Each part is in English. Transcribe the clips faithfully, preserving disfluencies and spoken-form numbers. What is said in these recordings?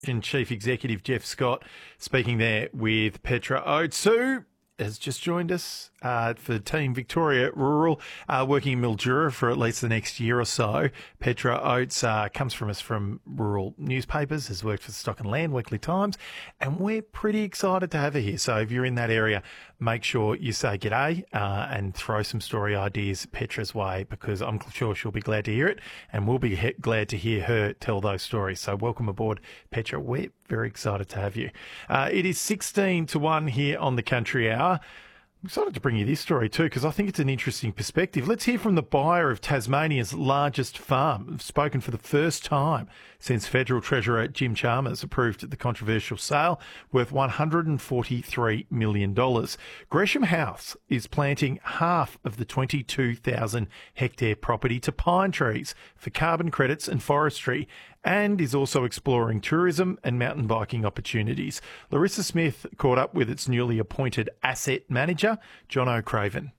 and Chief Executive Jeff Scott speaking there with Petra Oates, who has just joined us uh, for Team Victoria Rural, uh, working in Mildura for at least the next year or so. Petra Oates uh, comes from us from rural newspapers, has worked for the Stock and Land Weekly Times, and we're pretty excited to have her here. So if you're in that area, make sure you say g'day uh, and throw some story ideas Petra's way, because I'm sure she'll be glad to hear it, and we'll be he- glad to hear her tell those stories. So welcome aboard, Petra. We're very excited to have you. Uh, it is sixteen to one here on the Country Hour. I'm excited to bring you this story too, because I think it's an interesting perspective. Let's hear from the buyer of Tasmania's largest farm. We've spoken for the first time since Federal Treasurer Jim Chalmers approved the controversial sale worth one hundred forty-three million dollars. Gresham House is planting half of the twenty-two thousand hectare property to pine trees for carbon credits and forestry, and is also exploring tourism and mountain biking opportunities. Larissa Smith caught up with its newly appointed asset manager, John O'Craven.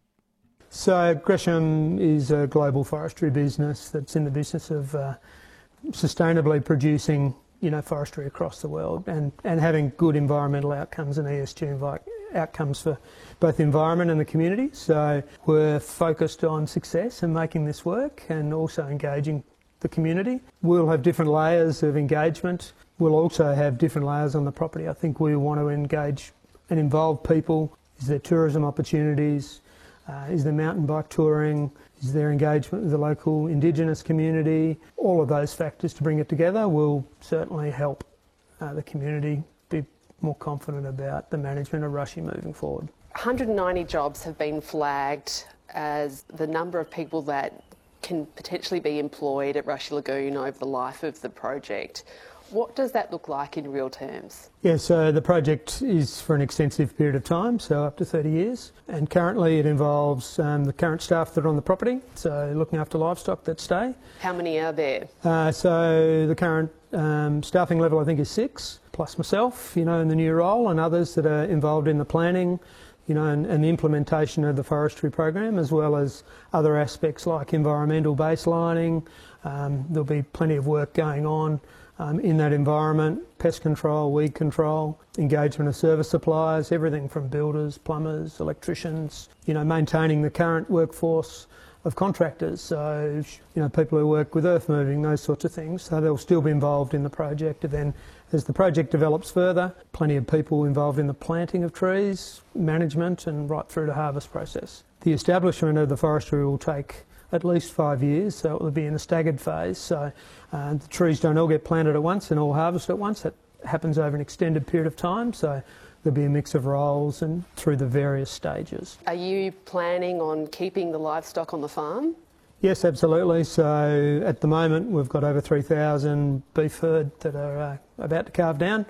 So Gresham is a global forestry business that's in the business of uh, sustainably producing, you know, forestry across the world and, and having good environmental outcomes and E S G envi- outcomes for both the environment and the community. So we're focused on success and making this work, and also engaging the community. We'll have different layers of engagement. We'll also have different layers on the property. I think we want to engage and involve people. Is there tourism opportunities? Uh, is there mountain bike touring? Is there engagement with the local Indigenous community? All of those factors to bring it together will certainly help uh, the community be more confident about the management of Rushy moving forward. one hundred ninety jobs have been flagged as the number of people that can potentially be employed at Rushy Lagoon over the life of the project. What does that look like in real terms? Yeah, so the project is for an extensive period of time, so up to thirty years. And currently it involves um, the current staff that are on the property, so looking after livestock that stay. How many are there? Uh, so the current um, staffing level I think is six, plus myself, you know, in the new role, and others that are involved in the planning, you know, and, and the implementation of the forestry program, as well as other aspects like environmental baselining. Um, there'll be plenty of work going on um, in that environment, pest control, weed control, engagement of service suppliers, everything from builders, plumbers, electricians, you know, maintaining the current workforce of contractors, so, you know, people who work with earth moving, those sorts of things. So they'll still be involved in the project. And then as the project develops further, plenty of people involved in the planting of trees, management, and right through to harvest process. The establishment of the forestry will take at least five years, so it will be in a staggered phase. So uh, the trees don't all get planted at once and all harvested at once. That happens over an extended period of time. So there'll be a mix of roles and through the various stages. Are you planning on keeping the livestock on the farm? Yes, absolutely. So at the moment we've got over three thousand beef herd that are uh, about to calve down.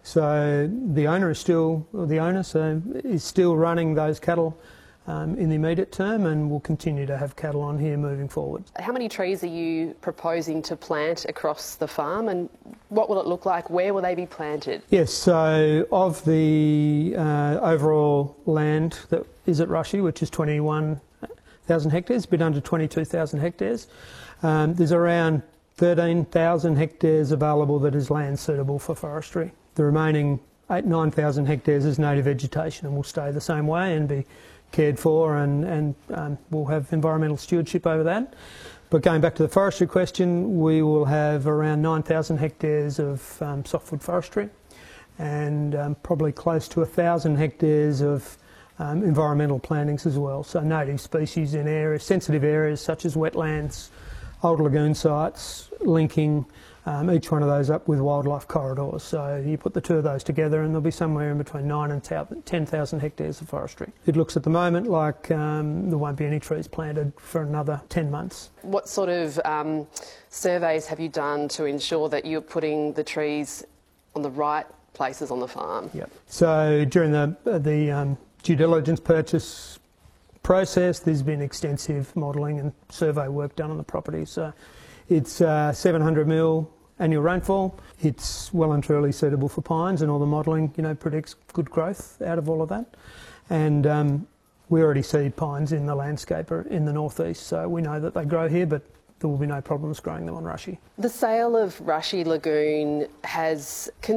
So the owner is still, or the owner so is still running those cattle um, in the immediate term, and will continue to have cattle on here moving forward. How many trees are you proposing to plant across the farm, and what will it look like? Where will they be planted? Yes, so of the uh, overall land that is at Rushy, which is twenty-one thousand hectares, a bit under twenty-two thousand hectares, um, there's around thirteen thousand hectares available that is land suitable for forestry. The remaining eight, nine thousand hectares is native vegetation and will stay the same way and be cared for, and, and um, we'll have environmental stewardship over that. But going back to the forestry question, we will have around nine thousand hectares of um, softwood forestry, and um, probably close to one thousand hectares of um, environmental plantings as well. So native species in areas, sensitive areas such as wetlands, old lagoon sites, linking um, each one of those up with wildlife corridors. So you put the two of those together and there'll be somewhere in between nine and ten thousand hectares of forestry. It looks at the moment like um, there won't be any trees planted for another ten months. What sort of um, surveys have you done to ensure that you're putting the trees on the right places on the farm? Yep. So during the, the um, due diligence purchase process, there's been extensive modelling and survey work done on the property. So it's uh, seven hundred mil annual rainfall. It's well and truly suitable for pines, and all the modelling, you know, predicts good growth out of all of that. And um, we already see pines in the landscape in the northeast, so we know that they grow here, but there will be no problems growing them on Rushy. The sale of Rushy Lagoon has